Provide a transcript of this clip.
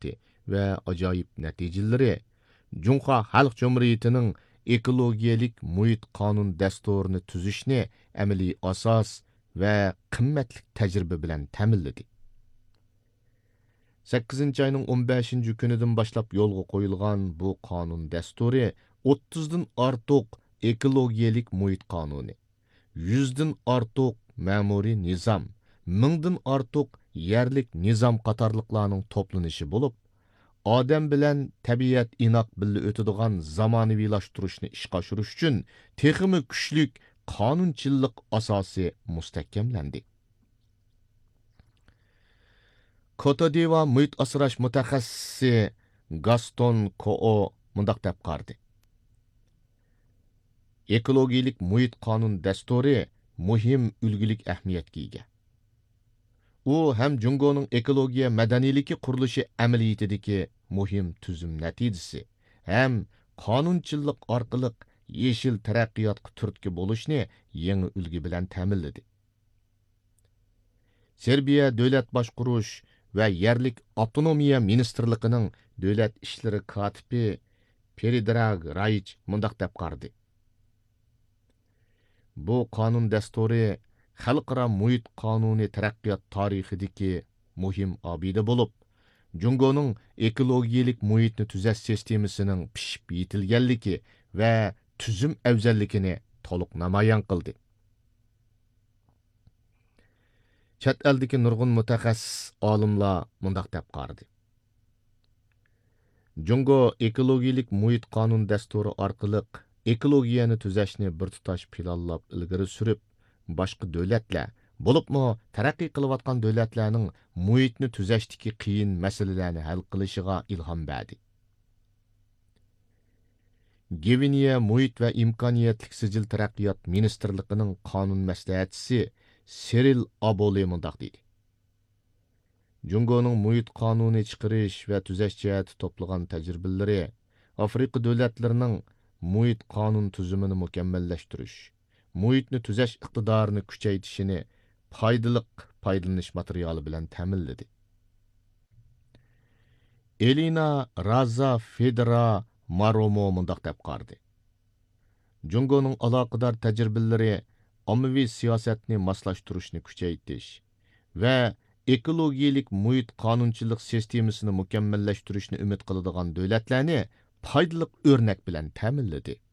muvaffaqiyati va ajoyib natijalari Junxo Xalq Cumhuriyetining ekologiyalik muhit qonun dasturini tuzishni amaliy asos va qimmatli tajriba bilan ta'minladi. 8 ayning 15 kunidan boshlab yo'lga qo'yilgan bu qonun dasturi 30 dan ortiq ekologiyalik muhit qonuni, 100 dan ortiq ma'muriy nizom, 1000 dan ortiq yerlik nizom qatorliqlarning to'planishi bo'lib, odam bilan tabiat inoq birga o'tadigan zamonaviylashtirish ishga oshirish uchun texmi kuchlik qonunchilik asosi mustahkamlandi. Kotodiva muhit asrash mutaxassisi Gaston Koo mundaq deb qardi. Ekologiyalik muhit qonun dasturi muhim ulgulik ahamiyatga ega. U ham Jungoning ekologiya madaniyligi qurilishi amaliyotidagi muhim tuzum natijasi, ham qonunchilik orqali yeshil taraqqiyotga turtki bo'lishni yangi ulgu bilan ta'minladi. Serbiya davlat boshqarish va yerlik avtonomiya ministrligining davlat ishlari kotibi Peridrag Raich mundaq deb qardi. Bu qonun dasturi xalqaro muhit qonuni taraqqiyot tarixidagi muhim obida bo'lib, Jungoning ekologiyalik muhitni tuzash sistemasining pishib yetilganligi va tuzum afzalligini to'liq namoyon qildi. Chet eldagi nurg'un mutaxassis olimlar mundaq deb qardi. Jungo ekologiyalik muhit qonun dasturi orqali ekologiyani tuzashni bir tutash planlab ilgari surib, boshqa davlatlar, bo'libmi taraqqiy qilayotgan davlatlarning muhitni tuzashdagi qiyin masalalarni hal qilishiga ilhom berdi. Gviniya muhit va imkoniyatlik sijil taraqqiyot ministrligining qonun maslahatchisi Seril Aboli mundaq dedi. Jungoning muhit qonuni chiqarish va tuzash jihati to'plagan tajribalari Afrika davlatlarining muhit qonun tuzumini mukammallashtirish, muhitni tuzash iqtidorini kuchaytirishini foydalanish materiali bilan ta'minladi. Elina Raza Federa Maromo mundaq deb qardi. Jungoning aloqador tajribalari ommaviy siyosatni moslashtirishni kuchaytirish va ekologiyalik muhit qonunchilik sistemasini mukammallashtirishni umid qiladigan davlatlarni foydali o'rnak bilan ta'minladi.